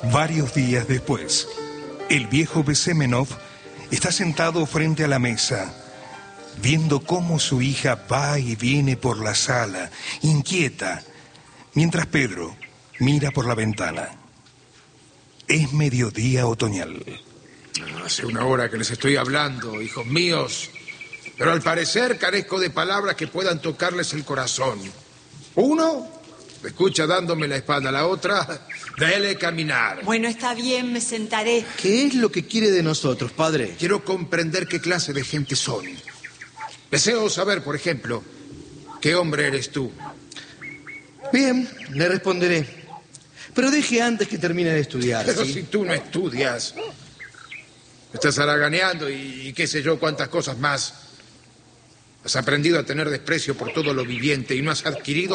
Varios días después, el viejo Besemenov está sentado frente a la mesa, viendo cómo su hija va y viene por la sala, inquieta, mientras Pedro mira por la ventana. Es mediodía otoñal. Hace una hora que les estoy hablando, hijos míos, pero al parecer carezco de palabras que puedan tocarles el corazón. Uno me escucha dándome la espalda, la otra, déle caminar. Bueno, está bien, me sentaré. ¿Qué es lo que quiere de nosotros, padre? Quiero comprender qué clase de gente son. Deseo saber, por ejemplo, qué hombre eres tú. Bien, le responderé. Pero deje antes que termine de estudiar. Pero ¿sí? si tú no estudias, estás haraganeando y qué sé yo cuántas cosas más. Has aprendido a tener desprecio por todo lo viviente y no has adquirido